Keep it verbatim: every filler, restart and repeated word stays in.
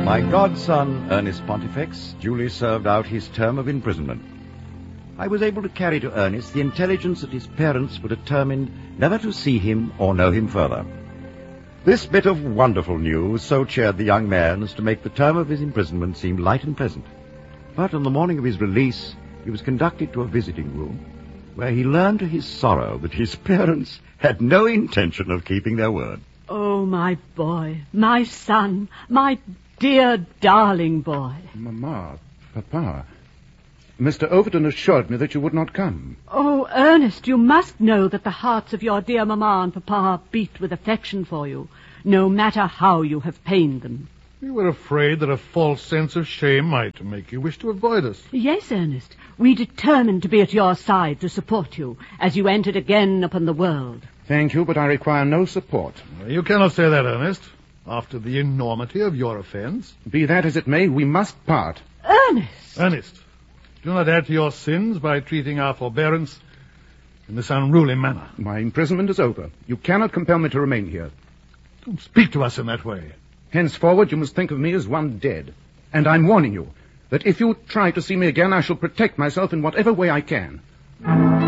My godson, Ernest Pontifex, duly served out his term of imprisonment. I was able to carry to Ernest the intelligence that his parents were determined never to see him or know him further. This bit of wonderful news so cheered the young man as to make the term of his imprisonment seem light and pleasant. But on the morning of his release, he was conducted to a visiting room, where he learned to his sorrow that his parents had no intention of keeping their word. Oh, my boy, my son, my dear, darling boy. Mamma, Papa, Mister Overton assured me that you would not come. Oh, Ernest, you must know that the hearts of your dear Mamma and Papa beat with affection for you, no matter how you have pained them. We were afraid that a false sense of shame might make you wish to avoid us. Yes, Ernest, we determined to be at your side to support you as you entered again upon the world. Thank you, but I require no support. You cannot say that, Ernest, after the enormity of your offense. Be that as it may, we must part. Ernest! Ernest, do not add to your sins by treating our forbearance in this unruly manner. My imprisonment is over. You cannot compel me to remain here. Don't speak to us in that way. Henceforward, you must think of me as one dead. And I'm warning you that if you try to see me again, I shall protect myself in whatever way I can.